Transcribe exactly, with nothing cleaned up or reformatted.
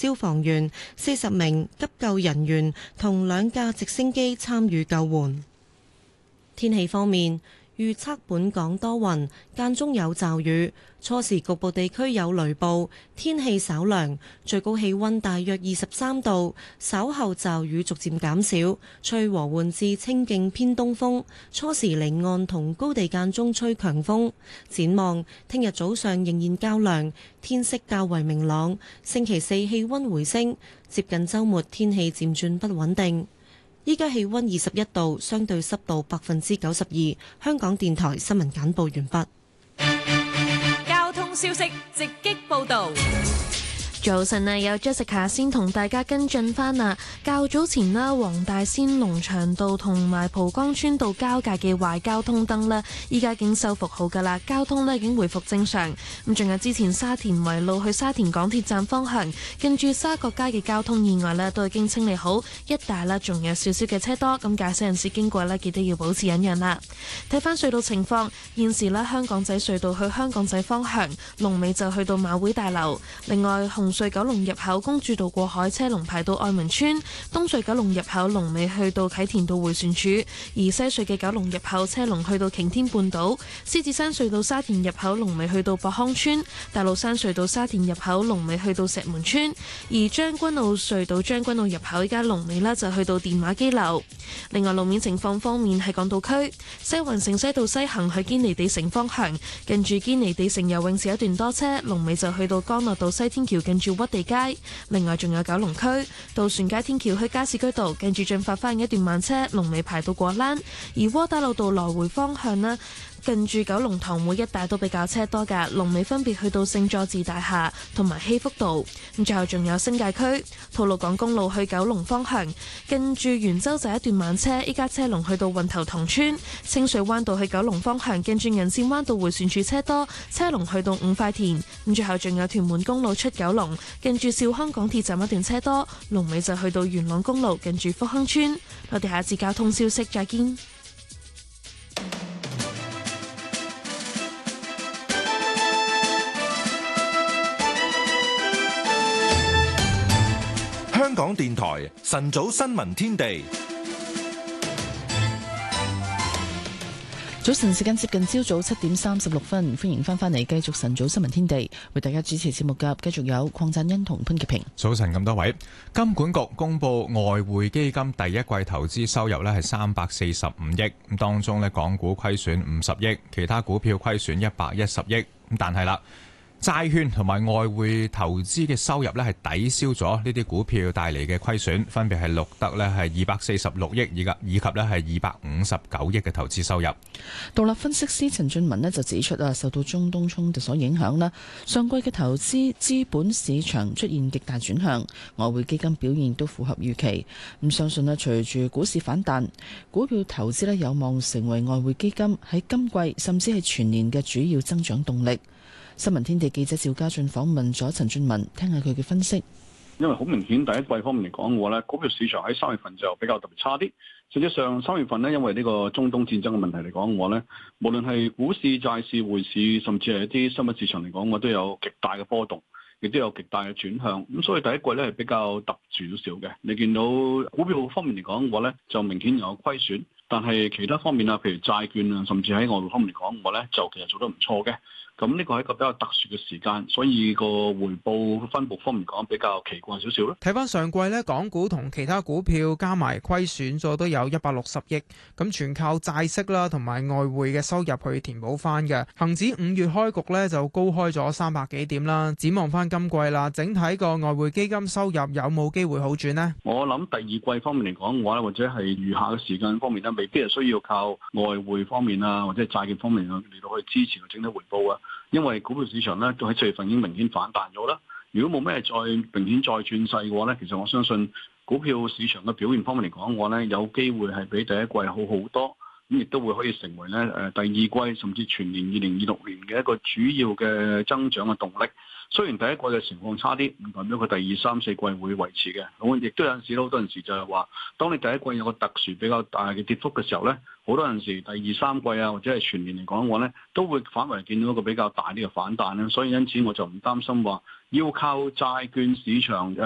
消防員、四十名急救人員同兩架直升機參與救援。天氣方面，預測本港多雲，間中有驟雨，初時局部地區有雷暴，天氣稍涼，最高氣溫大約二十三度。稍後驟雨逐漸減少，吹和緩至清勁偏東風，初時離岸同高地間中吹強風。展望聽日早上仍然較涼，天色較為明朗。星期四氣溫回升，接近週末天氣漸轉不穩定。依家氣溫二十一度，相對濕度百分之九十二。香港電台新聞簡報完畢。交通消息直擊報道。早晨啊，有 Jessica 先同大家跟進翻啊。較早前啦，黃大仙龍翔道同埋蒲崗村道交界嘅壞交通燈呢，依家已經修復好噶啦，交通呢已經回復正常。咁仲有之前沙田圍路去沙田港鐵站方向，近住沙角街嘅交通意外呢都已經清理好，一帶啦仲有少少嘅車多，咁駕駛人士經過呢，記得要保持忍讓啦。睇翻隧道情況，現時呢，香港仔隧道去香港仔方向，龍尾就去到馬會大樓。另外紅隧九龍入口公主道過海車龍排到愛民村，東隧九龍入口龍尾去到啟田道迴旋處，而西隧嘅九龍入口車龍去到擎天半島，獅子山隧道沙田入口龍尾去到博康村，大老山隧道沙田入口龍尾去到石門村，而將軍澳隧道將軍澳入口依家龍尾呢就去到電話機樓。另外路面情況方面，喺港島區西環城西道西行去堅尼地城方向，近住堅尼地城游泳池一段多車，龍尾就去到干諾道西天橋近住屈地街。另外仲有九龍區渡船街天橋去加士居道，近住進發花園一段慢車，龍尾排到過欄。而窩打老道來回方向呢，近住九龍塘會一帶都比較車多㗎，龍尾分別去到聖佐治大廈同埋希福道。咁最後仲有新界區吐露港公路去九龍方向，近住元洲仔一段慢車，依家車龍去到運頭塘村。清水灣道去九龍方向，近住銀線灣道迴旋處車多，車龍去到五塊田。咁最後仲有屯門公路出九龍，近住兆康港鐵站一段車多，龍尾就去到元朗公路近住福亨村。我哋下一節交通消息再見。 香港電台晨早新聞天地， 早晨時間接近朝早七點三十六分，歡迎翻返嚟繼續晨早新聞天地，為大家主持節目嘅繼續有鄺贊恩同潘潔平。 早晨咁多位，金管局公布外匯基金第一季投資收入呢係三百四十五億，咁當中呢港股虧損五十億，其他股票虧損一百一十億，咁但係啦。債券同埋外匯投資嘅收入咧，係抵消咗呢啲股票帶嚟嘅虧損，分別係錄得咧係二百四十六億，以及以及咧係二百五十九億嘅投資收入。 獨立分析師陳俊文咧就指出啊，受到中東衝突所影響啦，上季嘅投資資本市場出現極大轉向，外匯基金表現都符合預期。咁相信咧，隨住股市反彈，股票投資咧有望成為外匯基金喺今季甚至係全年嘅主要增長動力。新聞天地記者趙家俊訪問咗陳俊文，聽下佢嘅分析。 因為好明顯第一季方面嚟講嘅話咧，股票市場喺三月份就比較特別差啲。實際上三月份咧，因為呢個中東戰爭嘅問題嚟講嘅話咧，無論係股市、債市、匯市，甚至係一啲商品市場嚟講，我都有極大嘅波動，亦都有極大嘅轉向。咁所以第一季咧係比較特殊少少嘅。你見到股票方面嚟講嘅話咧，就明顯有虧損，但係其他方面啊，譬如債券啊，甚至喺外匯方面嚟講嘅話咧，就其實做得唔錯嘅。咁呢個係一個比較特殊嘅時間，所以個回報分佈方面講比較奇怪少少咯。 睇翻上季咧，港股同其他股票加埋虧損咗都有一百六十億，咁全靠債息啦同埋外匯嘅收入去填補翻嘅。恒指五月開局咧就高開咗三百幾點啦，展望翻今季啦，整體個外匯基金收入有冇機會好轉呢？我諗第二季方面嚟講嘅話咧，或者係餘下嘅時間方面咧，未必係需要靠外匯方面啊，或者係債券方面嚟到去支持個整體回報啊。因為股票市場咧都喺四月份已經明顯反彈咗啦。如果冇咩再明顯再轉勢嘅話咧，其實我相信股票市場嘅表現方面嚟講嘅話咧，有機會係比第一季好好多，咁亦都會可以成為咧誒第二季甚至全年二零二六年嘅一個主要嘅增長嘅動力。雖然第一季嘅情況差啲，唔代表佢第二三四季會維持嘅。咁亦都有陣時好多陣時就係話，當你第一季有個特殊比較大嘅跌幅嘅時候咧，好多陣時第二三季啊或者係全年嚟講嘅話咧，都會反為見到一個比較大啲嘅反彈咧。所以因此我就唔擔心話要靠債券市場